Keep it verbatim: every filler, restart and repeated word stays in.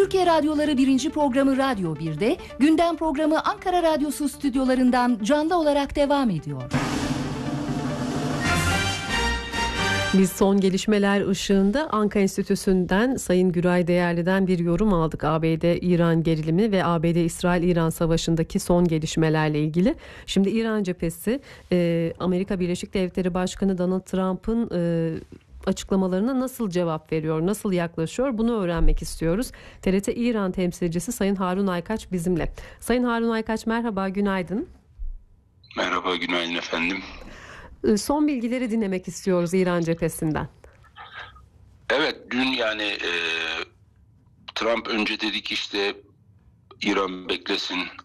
Türkiye Radyoları birinci programı Radyo bir'de, gündem programı Ankara Radyosu stüdyolarından canlı olarak devam ediyor. Biz son gelişmeler ışığında Anka Enstitüsü'nden Sayın Güray Değerli'den bir yorum aldık. A B D-İran gerilimi ve A B D-İsrail-İran savaşındaki son gelişmelerle ilgili. Şimdi İran cephesi e, Amerika Birleşik Devletleri Başkanı Donald Trump'ın e, açıklamalarına nasıl cevap veriyor, nasıl yaklaşıyor, bunu öğrenmek istiyoruz. T R T İran temsilcisi Sayın Harun Aykaç bizimle. Sayın Harun Aykaç merhaba, günaydın. Merhaba, günaydın efendim. Son bilgileri dinlemek istiyoruz İran cephesinden. Evet, dün yani e, Trump önce dedi ki işte İran beklesin,